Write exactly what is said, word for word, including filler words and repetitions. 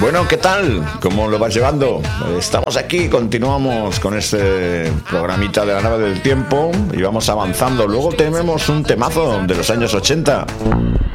Bueno, ¿qué tal? ¿Cómo lo vas llevando? Estamos aquí, continuamos con este programita de la nave del tiempo y vamos avanzando. Luego tenemos un temazo de los años ochenta.